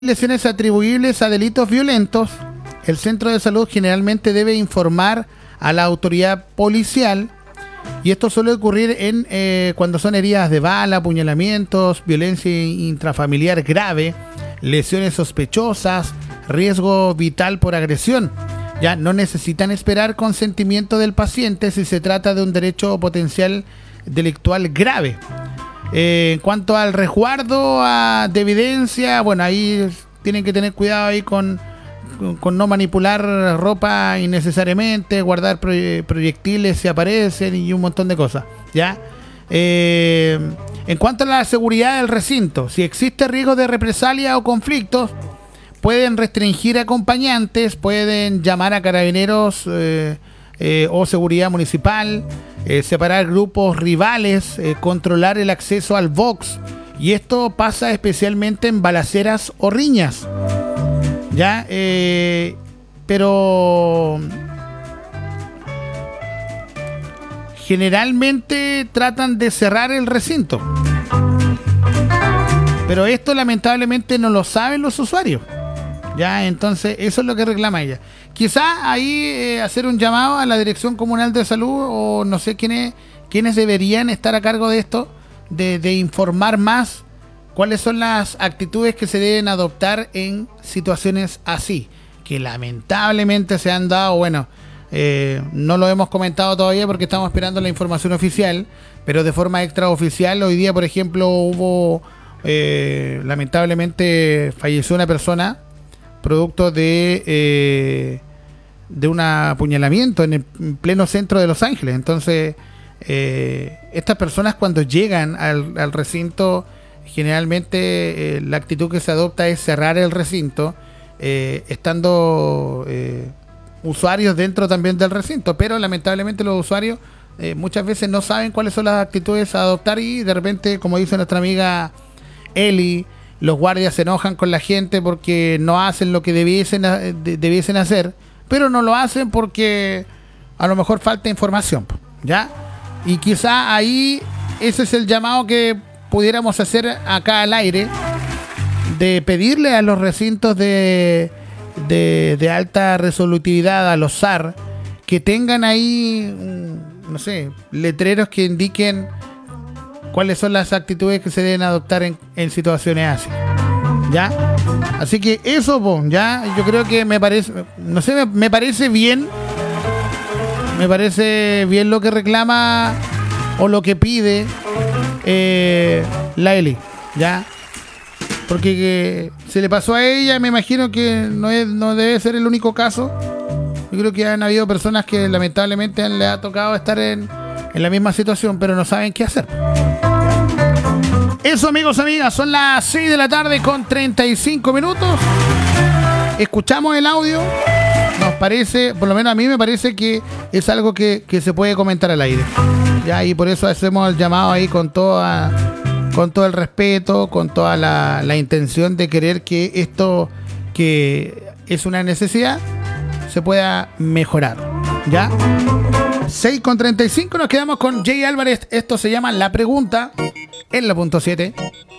lesiones atribuibles a delitos violentos, el centro de salud generalmente debe informar a la autoridad policial, y esto suele ocurrir cuando son heridas de bala, apuñalamientos, violencia intrafamiliar grave, lesiones sospechosas, riesgo vital por agresión. Ya no necesitan esperar consentimiento del paciente si se trata de un derecho potencial delictual grave. En cuanto al resguardo de evidencia, bueno, ahí tienen que tener cuidado ahí con no manipular ropa innecesariamente, guardar proyectiles si aparecen y un montón de cosas, ¿ya? En cuanto a la seguridad del recinto, si existe riesgo de represalia o conflictos, pueden restringir acompañantes, pueden llamar a carabineros o seguridad municipal, separar grupos rivales, controlar el acceso al box, y esto pasa especialmente en balaceras o riñas, ¿ya? Pero generalmente tratan de cerrar el recinto, pero esto lamentablemente no lo saben los usuarios, ¿ya? Entonces eso es lo que reclama ella. Quizá ahí hacer un llamado a la Dirección Comunal de Salud, o no sé quiénes deberían estar a cargo de esto, de informar más cuáles son las actitudes que se deben adoptar en situaciones así, que lamentablemente se han dado. Bueno, no lo hemos comentado todavía porque estamos esperando la información oficial, pero de forma extraoficial, hoy día, por ejemplo, hubo, lamentablemente falleció una persona producto de un apuñalamiento en pleno centro de Los Ángeles. Entonces, estas personas, cuando llegan al recinto, generalmente la actitud que se adopta es cerrar el recinto, estando usuarios dentro también del recinto, pero lamentablemente los usuarios muchas veces no saben cuáles son las actitudes a adoptar, y de repente, como dice nuestra amiga Eli, los guardias se enojan con la gente porque no hacen lo que debiesen hacer, pero no lo hacen porque a lo mejor falta información, ¿ya? Y quizá ahí ese es el llamado que pudiéramos hacer acá al aire, de pedirle a los recintos de alta resolutividad, a los SAR, que tengan ahí, no sé, letreros que indiquen cuáles son las actitudes que se deben adoptar en situaciones así, ¿ya? Así que eso, ya, yo creo que me parece bien lo que reclama o lo que pide la Eli, ¿ya? Porque se le pasó a ella, me imagino que no debe ser el único caso. Yo creo que han habido personas que lamentablemente le ha tocado estar en la misma situación, pero no saben qué hacer. Eso, amigos, amigas, son las 6 de la tarde con 35 minutos. Escuchamos el audio. Nos parece, por lo menos a mí me parece que es algo que se puede comentar al aire, ya, y por eso hacemos el llamado ahí con todo el respeto, con toda la intención de querer que esto, que es una necesidad, se pueda mejorar, ¿ya? 6 con 35, nos quedamos con Jay Álvarez. Esto se llama La Pregunta en la punto 7.